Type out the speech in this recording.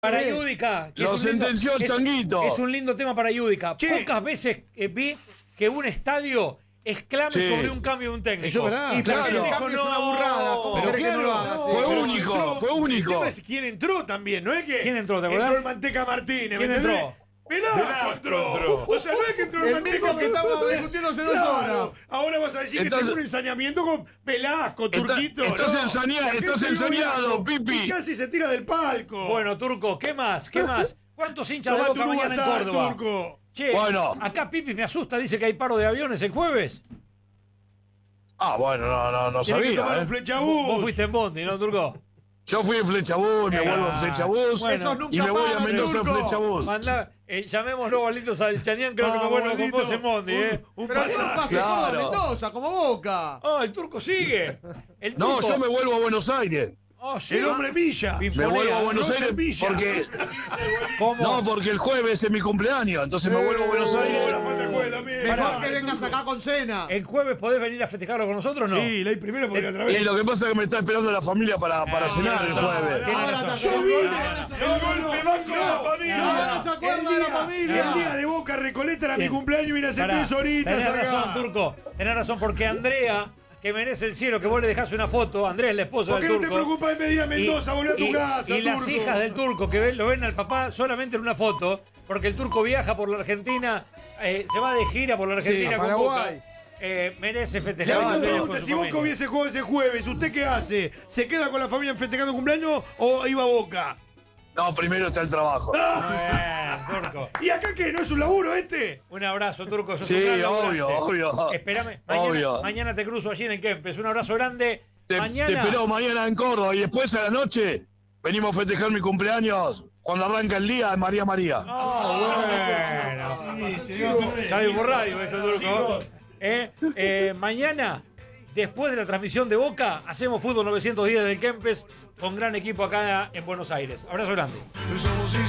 Para Yudica. Lo sentenció el Changuito. Es un lindo tema para Yudica. Pocas veces vi que un estadio exclame sobre un cambio de un técnico. Eso es verdad. Y claro, Claro. el cambio es una burrada. ¿Cómo Pero querés que no lo haga? Fue Sí. único, fue único. El tema es quién entró también, ¿no es que? ¿Quién entró, te acordás? Entró el Manteca Martínez, ¿me ¿Quién entendés? entró? Velasco entró. O sea, no es que entró el El Manteca mismo que estábamos discutiendo hace 2 horas. Ahora vas a decir Entonces- que tengo un ensañamiento con Velasco, Turquito. estás ¿no? ensañado, La gente estás vio ensañado, Velasco Pipi. y casi se tira del palco. Bueno, Turco, ¿qué más? ¿Qué más? ¿Cuántos hinchas de Tomate Boca un mañana en WhatsApp, Córdoba? Turco. Che, Bueno. acá Pipi me asusta, dice que hay paro de aviones el jueves. Ah, bueno, no Tiene que tomar sabía. un flechabús. Vos fuiste en Bondi, ¿no, Turco? Yo fui en Flechabús, me vuelvo en Flechabús Bueno, Esos nunca y me voy a pagan, Mendoza en Turco. Flechabús. Mandá, llamémoslo Balito Salchanian, creo que me vuelvo con Maldito. vos en Bondi, Un Pero el Turco hace Claro. Córdoba Mendoza, como Boca. Ah, el Turco sigue. El No, Turco. yo me vuelvo a Buenos Aires. Ah, sí. El hombre Villa. Me Pimponea. vuelvo a Buenos Roger Aires Villa. porque ¿Cómo? no, porque el jueves es mi cumpleaños, entonces me vuelvo a Buenos La Aires. falta de juego también. Mejor Pará, que vengas Turco. acá con cena. ¿El jueves podés venir a festejarlo con nosotros o no? Sí, ley primero porque otra Y vez. lo que pasa es que me está esperando la familia para cenar el jueves. Ahora Yo también. vine. No se acuerda de la familia. El día de Boca Recoleta era mi Bien. cumpleaños y vine a hacer Pará, 3 horitas tenés razón, acá. Turco. Tenés razón, porque Andrea, que merece el cielo, que vos le dejás una foto, Andrea es la esposa ¿Por qué del no te Turco. preocupas de pedir a Mendoza? Volvé a tu casa, y las Turco. hijas del Turco, que lo ven al papá solamente en una foto, porque el Turco viaja por la Argentina, se va de gira por la Argentina con Paraguay. Boca. Merece Y festejar ahora el me cumpleaños pregunta, con si su Boca familia. hubiese jugado ese jueves, ¿usted qué hace? ¿Se queda con la familia festejando cumpleaños o iba a Boca? No, primero está el trabajo. Bien, Turco. ¿Y acá qué? ¿No es un laburo este? Un abrazo, Turco. sos Sí, un gran laburante. obvio. Espérame, Obvio. mañana te cruzo allí en el Kempes. Un abrazo grande. Te Mañana. espero mañana en Córdoba y después a la noche venimos a festejar mi cumpleaños cuando arranca el día de María María. Bueno. Sabe por radio esto, Turco. Mañana, después de la transmisión de Boca, hacemos Fútbol 910 del Kempes con gran equipo acá en Buenos Aires. Abrazo grande. Somos